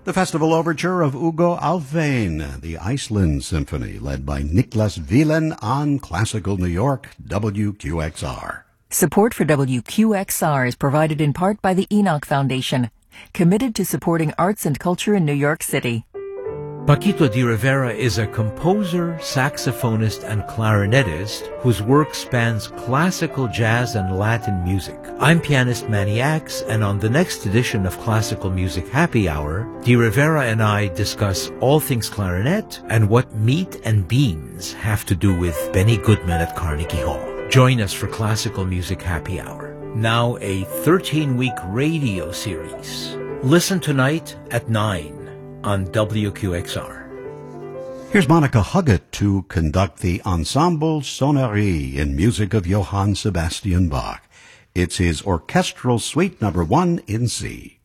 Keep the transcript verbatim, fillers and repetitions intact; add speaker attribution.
Speaker 1: The festival overture of Ugo Alfvén, the Iceland Symphony, led by Niklas Wieland on Classical New York, W Q X R.
Speaker 2: Support for W Q X R is provided in part by the Enoch Foundation, committed to supporting arts and culture in New York City.
Speaker 3: Paquito de Rivera is a composer, saxophonist, and clarinetist whose work spans classical, jazz, and Latin music. I'm pianist Manny Axe, and on the next edition of Classical Music Happy Hour, de Rivera and I discuss all things clarinet and what meat and beans have to do with Benny Goodman at Carnegie Hall. Join us for Classical Music Happy Hour, now a thirteen-week radio series. Listen tonight at nine. On W Q X R.
Speaker 1: Here's Monica Huggett to conduct the Ensemble Sonnerie in music of Johann Sebastian Bach. It's his orchestral suite number one in C.